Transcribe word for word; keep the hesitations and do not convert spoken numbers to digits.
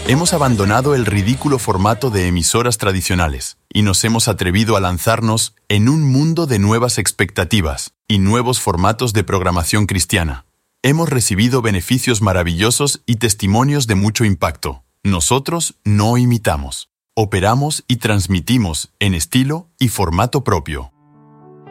Hemos abandonado el ridículo formato de emisoras tradicionales y nos hemos atrevido a lanzarnos en un mundo de nuevas expectativas y nuevos formatos de programación cristiana. Hemos recibido beneficios maravillosos y testimonios de mucho impacto. Nosotros no imitamos, operamos y transmitimos en estilo y formato propio.